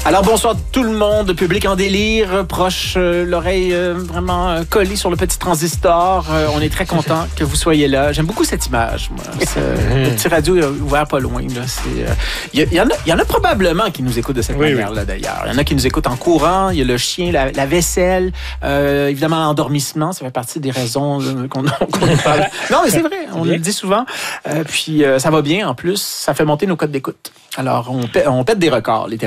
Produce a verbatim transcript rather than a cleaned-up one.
Alors bonsoir tout le monde, public en délire, proche, euh, l'oreille euh, vraiment euh, collée sur le petit transistor. Euh, on est très content que vous soyez là. J'aime beaucoup cette image, moi. C'est, euh, le petit radio est ouvert pas loin. Il euh, y, y, en a, y en a probablement qui nous écoutent de cette oui, manière-là, oui. d'ailleurs. Il y en a qui nous écoutent en courant. Il y a le chien, la, la vaisselle, euh, évidemment l'endormissement. Ça fait partie des raisons euh, qu'on, qu'on nous parle. Non, mais c'est vrai, on le dit souvent. Euh, puis euh, ça va bien en plus. Ça fait monter nos codes d'écoute. Alors, on, on pète des records, littéralement.